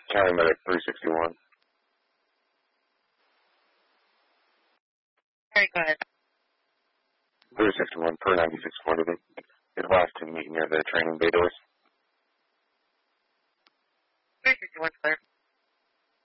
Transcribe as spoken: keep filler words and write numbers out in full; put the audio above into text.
County Medic three sixty-one. Very good. three sixty-one per ninety-six forty. Advised to meet near the training bay doors. three sixty-one, clear.